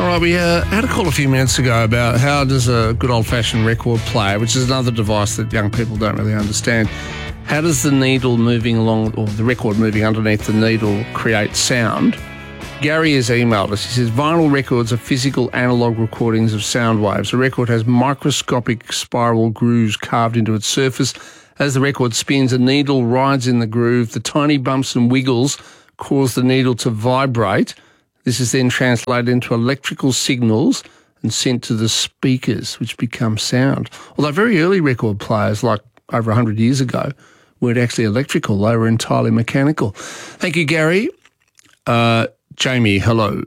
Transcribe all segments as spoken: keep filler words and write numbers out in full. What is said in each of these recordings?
right, we uh, had a call a few minutes ago about how does a good old-fashioned record player, which is another device that young people don't really understand, how does the needle moving along, or the record moving underneath the needle, create sound? Gary has emailed us. He says, vinyl records are physical analogue recordings of sound waves. A record has microscopic spiral grooves carved into its surface. As the record spins, a needle rides in the groove. The tiny bumps and wiggles cause the needle to vibrate. This is then translated into electrical signals and sent to the speakers, which become sound. Although very early record players, like over one hundred years ago, weren't actually electrical. They were entirely mechanical. Thank you, Gary. Uh, Jamie, hello.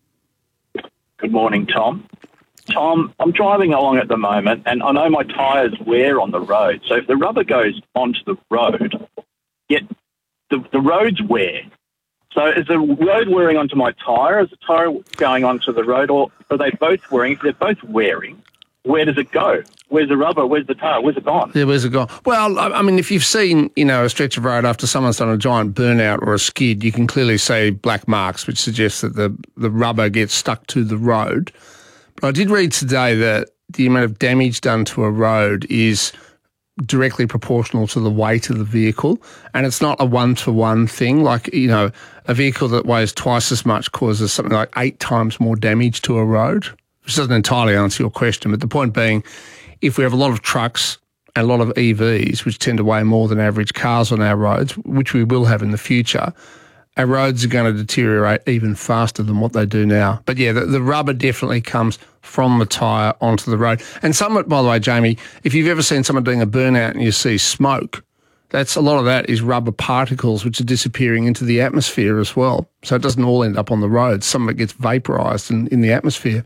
Good morning, Tom. Tom, I'm driving along at the moment, and I know my tyres wear on the road. So if the rubber goes onto the road, yet the, the roads wear. So is the road wearing onto my tyre? Is the tyre going onto the road? Or are they both wearing? If they're both wearing, where does it go? Where's the rubber? Where's the tyre? Where's it gone? Yeah, where's it gone? Well, I mean, if you've seen, you know, a stretch of road after someone's done a giant burnout or a skid, you can clearly see black marks, which suggests that the, the rubber gets stuck to the road. But I did read today that the amount of damage done to a road is directly proportional to the weight of the vehicle, and it's not a one-to-one thing. Like, you know, a vehicle that weighs twice as much causes something like eight times more damage to a road, which doesn't entirely answer your question. But the point being, if we have a lot of trucks and a lot of E Vs, which tend to weigh more than average cars on our roads, which we will have in the future, our roads are going to deteriorate even faster than what they do now. But yeah, the, the rubber definitely comes from the tyre onto the road. And some, by the way, Jamie, if you've ever seen someone doing a burnout and you see smoke, that's a lot of that is rubber particles which are disappearing into the atmosphere as well. So it doesn't all end up on the roads. Some of it gets vaporised in, in the atmosphere.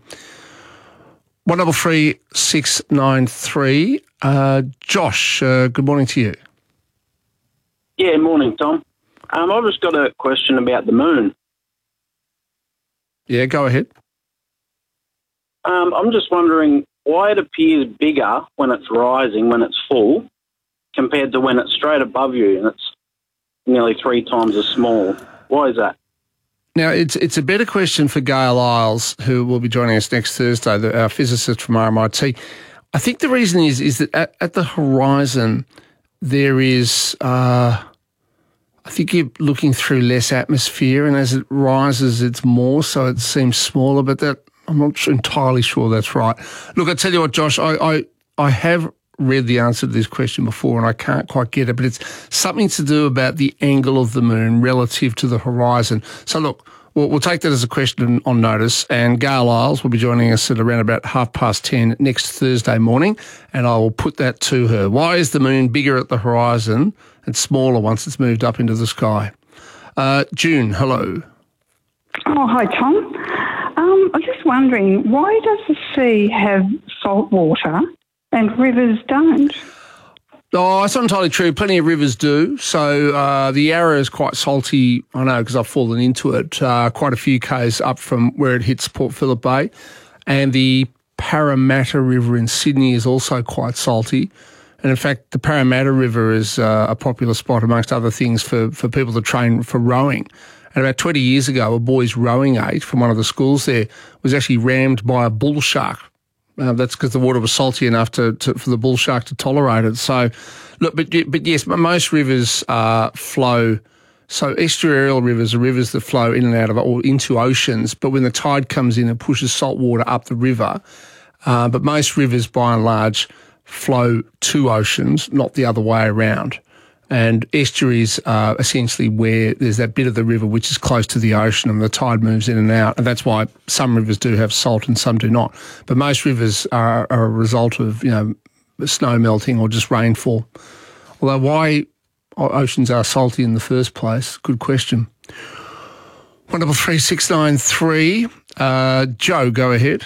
One double three six nine three. Uh, Josh, uh, good morning to you. Yeah, morning, Tom. Um, I've just got a question about the moon. Yeah, go ahead. Um, I'm just wondering why it appears bigger when it's rising, when it's full, compared to when it's straight above you and it's nearly three times as small. Why is that? Now, it's it's a better question for Gail Isles, who will be joining us next Thursday, the, our physicist from R M I T. I think the reason is is that at, at the horizon there is, uh, I think you're looking through less atmosphere, and as it rises it's more, so it seems smaller, but that I'm not entirely sure that's right. Look, I tell you what, Josh, I, I, I have read the answer to this question before and I can't quite get it, but it's something to do about the angle of the moon relative to the horizon. So look, we'll, we'll take that as a question on notice, and Gail Isles will be joining us at around about half past ten next Thursday morning, and I will put that to her. Why is the moon bigger at the horizon and smaller once it's moved up into the sky? Uh, June, hello. Oh, hi, Tom. Um, I'm just wondering, why does the sea have salt water and rivers don't? Oh, it's not entirely true. Plenty of rivers do. So uh, the Yarra is quite salty, I know, because I've fallen into it, uh, quite a few k's up from where it hits Port Phillip Bay. And the Parramatta River in Sydney is also quite salty. And in fact, the Parramatta River is uh, a popular spot, amongst other things, for, for people to train for rowing. And about twenty years ago, a boys' rowing aid from one of the schools there was actually rammed by a bull shark. Uh, that's because the water was salty enough to, to for the bull shark to tolerate it. So, look, but but yes, most rivers uh, flow. So estuarial rivers are rivers that flow in and out of or into oceans. But when the tide comes in, it pushes salt water up the river. Uh, but most rivers, by and large, flow to oceans, not the other way around. And estuaries are essentially where there's that bit of the river which is close to the ocean and the tide moves in and out. And that's why some rivers do have salt and some do not. But most rivers are, are a result of, you know, snow melting or just rainfall. Although why oceans are salty in the first place, good question. one double three six nine three. Uh, Joe, go ahead.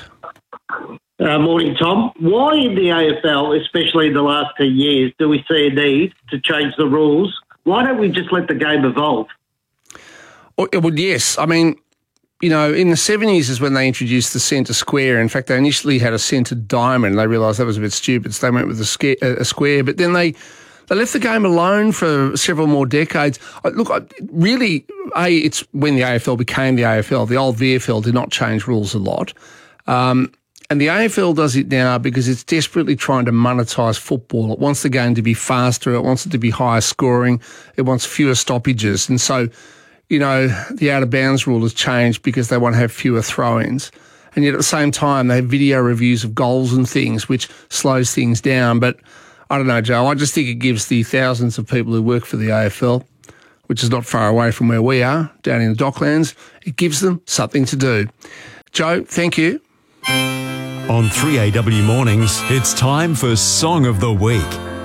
Uh, morning, Tom. Why in the A F L, especially in the last two years, do we see a need to change the rules? Why don't we just let the game evolve? Well, yes. I mean, you know, in the seventies is when they introduced the centre square. In fact, they initially had a centre diamond. They realised that was a bit stupid, so they went with a, sca- a square. But then they They left the game alone for several more decades. I- Look, I- really, A, it's when the A F L became the A F L. The old V F L did not change rules a lot. Um, and the A F L does it now because it's desperately trying to monetise football. It wants the game to be faster. It wants it to be higher scoring. It wants fewer stoppages. And so, you know, the out-of-bounds rule has changed because they want to have fewer throw-ins. And yet at the same time, they have video reviews of goals and things, which slows things down. But I don't know, Joe. I just think it gives the thousands of people who work for the A F L, which is not far away from where we are, down in the Docklands, it gives them something to do. Joe, thank you. On three A W Mornings, it's time for Song of the Week.